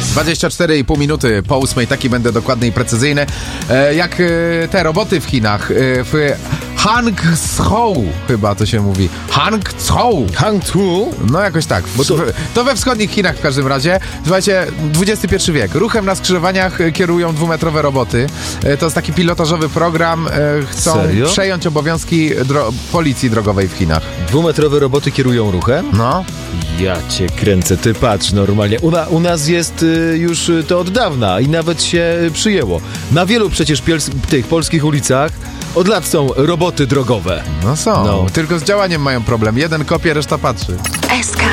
24,5 minuty po 8, taki będę dokładny i precyzyjny. Jak te roboty w Chinach, w Hangzhou chyba to się mówi. Hangzhou? No jakoś tak. To we wschodnich Chinach w każdym razie. Słuchajcie, XXI wiek. Ruchem na skrzyżowaniach kierują 2-metrowe roboty. To jest taki pilotażowy program. Chcą przejąć obowiązki policji drogowej w Chinach. 2-metrowe roboty kierują ruchem? No. Ja cię kręcę, ty patrz normalnie. U nas jest już to od dawna i nawet się przyjęło. Na wielu przecież tych polskich ulicach od lat są roboty drogowe. No są, tylko z działaniem mają problem. Jeden kopie, reszta patrzy. SK.